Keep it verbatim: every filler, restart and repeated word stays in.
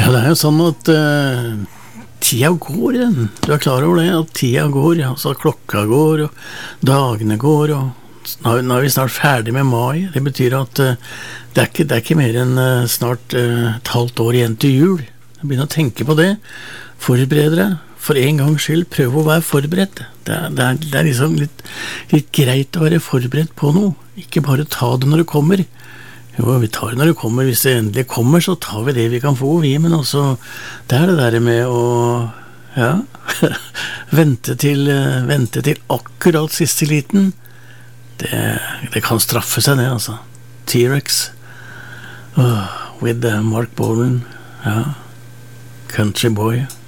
Ja, det er jo sånn at uh, tida går i den. Du er klar over det, at tida går, altså klokka går, og dagene går, og nå, nå er vi snart ferdig med mai. Det betyr at uh, det, er ikke, det er ikke mer enn uh, snart uh, et halvt år igjen til jul. Jeg begynner å tenke på det. Forbered deg. For en gangs skyld, prøv å være forberedt. Det er, det er, det er liksom litt, litt greit å være forberedt på noe. Ikke bare ta det når det kommer. Jo, vi tar det når det kommer. Hvis det endelig kommer, så tar vi det vi kan få, vi. Men også, det er det der med å, ja, vente til, vente til akkurat siste liten. Det, det kan straffe seg det, altså. T-Rex. Oh, with uh, Mark Bolan. Ja. Country Boy.